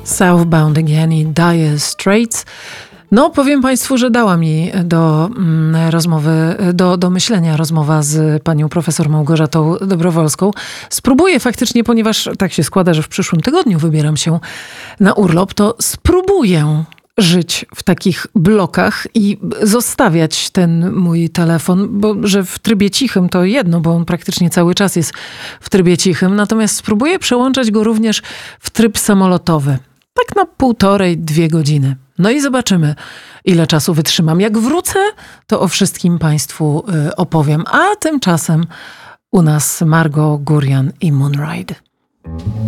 Southbound Again i Dire Straits. No, powiem Państwu, że dała mi do rozmowy, do myślenia rozmowa z panią profesor Małgorzatą Dobrowolską. Spróbuję faktycznie, ponieważ tak się składa, że w przyszłym tygodniu wybieram się na urlop, to spróbuję żyć w takich blokach i zostawiać ten mój telefon, bo że w trybie cichym to jedno, bo on praktycznie cały czas jest w trybie cichym, natomiast spróbuję przełączać go również w tryb samolotowy. Tak na 1,5–2 godziny. No i zobaczymy, ile czasu wytrzymam. Jak wrócę, to o wszystkim Państwu opowiem. A tymczasem u nas Margo Gurian i Moonride.